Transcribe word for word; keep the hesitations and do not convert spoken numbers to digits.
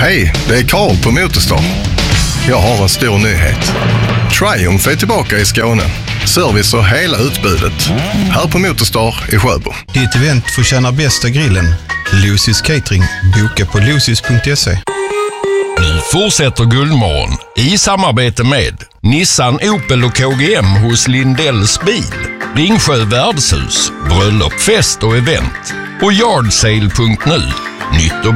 Hej, det är Karl på Motorstar. Jag har en stor nyhet. Triumph är tillbaka i Skåne. Service och hela utbudet. Här på Motorstar i Sjöbo. Ditt event förtjänar bästa grillen. Lucy's Catering. Boka på lucys punkt se. Nu fortsätter Guldmorgon i samarbete med Nissan, Opel och K G M hos Lindells bil, Ringsjö värdshus, bröllop, fest och event och yardsale punkt nu. Nytt och